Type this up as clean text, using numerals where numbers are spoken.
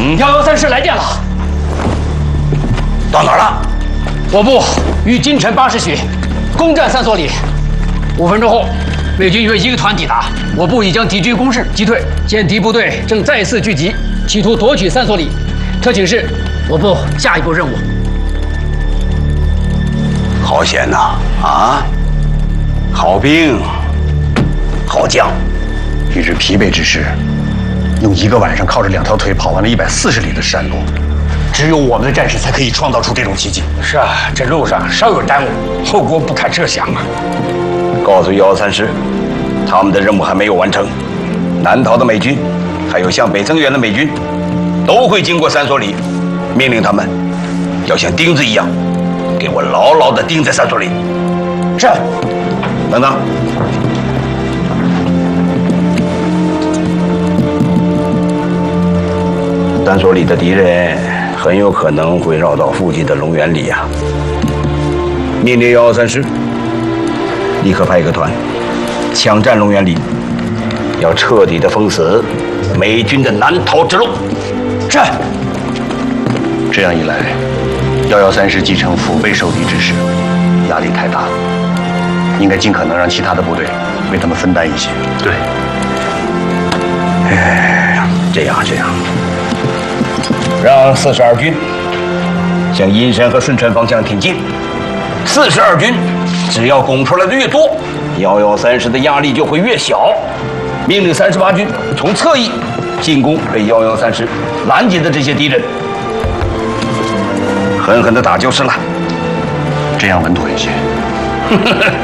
113师来电了， 到哪儿了？ 我部于今晨8时许攻占3所里，5分钟后，美军约1个团抵达，我部已将敌军攻势击退，现敌部队正再次聚集，企图夺取3所里。特请示我部下一步任务。 好险呐！啊，好兵，好将， 一日疲惫之时，用1个晚上靠着2条腿跑完了140里的山路，只有我们的战士才可以创造出这种奇迹。 是啊，这路上稍有耽误，后果不堪设想啊！ 告诉113师，他们的任务还没有完成，南逃的美军，还有向北增援的美军，都会经过3所里，命令他们要像钉子一样，给我牢牢地钉在3所里。 是。 等等。3所里的敌人很有可能会绕到附近的龙源里呀。命令113师立刻派一个团抢占龙源里，要彻底的封死美军的南逃之路。 是。这样一来，113师继承腹背受敌之势，压力太大了，应该尽可能让其他的部队为他们分担一些。 对。这样，让42军向阴山和顺川方向挺进。42军只要拱出来的越多，113师的压力就会越小。命令38军从侧翼进攻被113师拦截的这些敌人，狠狠地打就是了。 这样稳妥一些。